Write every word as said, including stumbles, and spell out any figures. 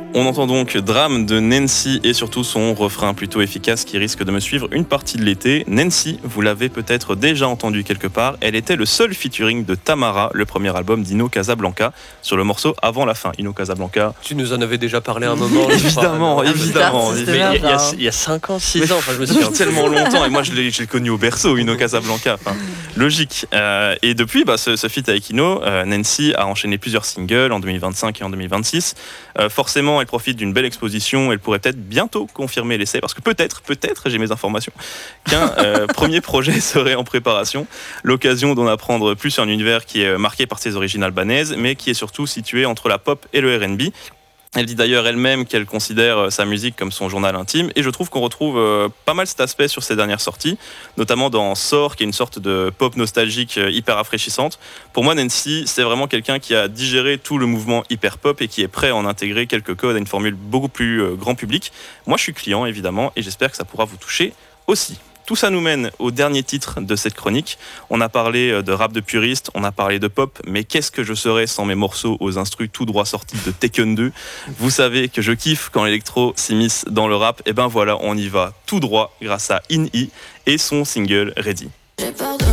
On entend donc Drame de Nancy et surtout son refrain plutôt efficace qui risque de me suivre une partie de l'été. Nancy, vous l'avez peut-être déjà entendu quelque part, elle était le seul featuring de Tamara, le premier album d'Ino Casablanca, sur le morceau Avant la fin. Ino Casablanca. Tu nous en avais déjà parlé un moment. Évidemment, évidemment. Mais il y a- il y a cinq ans, six ans, enfin, je me Depuis souviens. tellement longtemps, et moi je l'ai, je l'ai connu au berceau, Ino Casablanca, enfin, logique. Euh, et depuis bah, ce, ce feat avec Ino, euh, Nancy a enchaîné plusieurs singles en deux mille vingt-cinq et en deux mille vingt-six. Euh, forcément, elle profite d'une belle exposition, elle pourrait peut-être bientôt confirmer l'essai, parce que peut-être, peut-être, j'ai mes informations, qu'un euh, premier projet serait en préparation. L'occasion d'en apprendre plus sur un univers qui est marqué par ses origines albanaises, mais qui est surtout situé entre la pop et le R and B. Elle dit d'ailleurs elle-même qu'elle considère sa musique comme son journal intime, et je trouve qu'on retrouve euh, pas mal cet aspect sur ses dernières sorties, notamment dans Sort, qui est une sorte de pop nostalgique euh, hyper rafraîchissante. Pour moi, Nancy, c'est vraiment quelqu'un qui a digéré tout le mouvement hyper pop et qui est prêt à en intégrer quelques codes à une formule beaucoup plus euh, grand public. Moi, je suis client, évidemment, et j'espère que ça pourra vous toucher aussi. Tout ça nous mène au dernier titre de cette chronique. On a parlé de rap de puriste, on a parlé de pop, mais qu'est-ce que je serais sans mes morceaux aux instrus tout droit sortis de Tekken deux? Vous savez que je kiffe quand l'électro s'immisce dans le rap, et ben voilà, on y va tout droit grâce à In-E et son single Ready.